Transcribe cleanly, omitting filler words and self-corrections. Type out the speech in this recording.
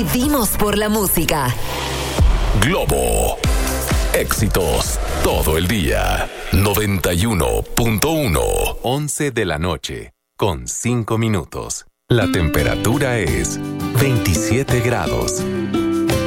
Vivimos por la música. Globo. Éxitos todo el día. 91.1. 11 de la noche, con 5 minutos. La temperatura es 27 grados.